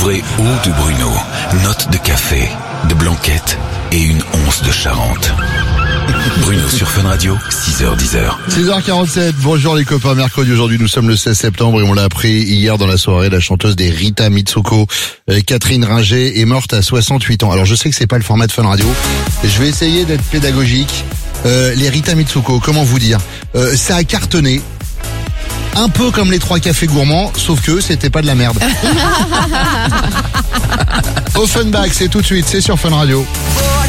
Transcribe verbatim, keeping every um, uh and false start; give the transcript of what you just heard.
Découvrez eau de Bruno, notes de café, de blanquette et une once de Charente. Bruno sur Fun Radio, six heures dix. six heures quarante-sept, bonjour les copains, mercredi aujourd'hui, nous sommes le seize septembre et on l'a appris hier dans la soirée, la chanteuse des Rita Mitsouko, euh, Catherine Ringer, est morte à soixante-huit ans. Alors je sais que c'est pas le format de Fun Radio, je vais essayer d'être pédagogique. Euh, les Rita Mitsouko, comment vous dire, euh, ça a cartonné. Un peu comme les trois cafés gourmands, sauf que c'était pas de la merde. Offenbach, c'est tout de suite, c'est sur Fun Radio.